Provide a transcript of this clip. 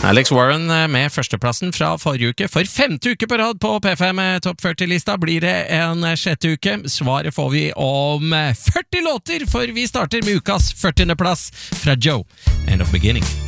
Alex Warren med førsteplassen fra forrige uke. For 5. uke på rad på P5 Topp 40-lista blir det en 6. uke. Svaret får vi om 40 låter, for vi starter med ukas 40. plass fra Joe, End of Beginning.